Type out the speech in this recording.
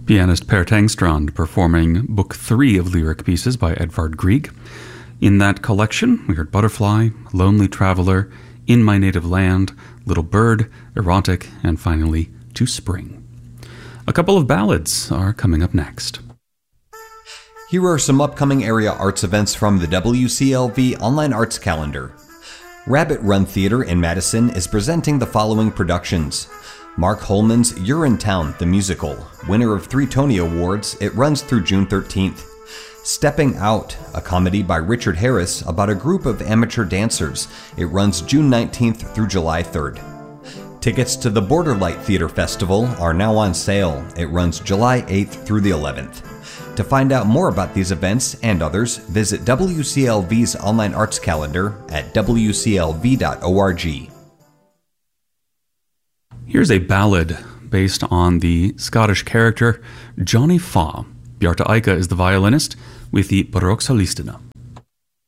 Pianist Per Tengstrand performing Book 3 of lyric pieces by Edvard Grieg. In that collection, we heard Butterfly, Lonely Traveler, In My Native Land, Little Bird, Erotic, and finally, To Spring. A couple of ballads are coming up next. Here are some upcoming area arts events from the WCLV Online Arts Calendar. Rabbit Run Theater in Madison is presenting the following productions. Mark Holman's Urinetown, the musical, winner of 3 Tony Awards. It runs through June 13th. Stepping Out, a comedy by Richard Harris about a group of amateur dancers. It runs June 19th through July 3rd. Tickets to the Borderlight Theater Festival are now on sale. It runs July 8th through the 11th. To find out more about these events and others, visit WCLV's online arts calendar at wclv.org. Here's a ballad based on the Scottish character Johnny Faw. Bjarte Eika is the violinist with the Baroque Solistina.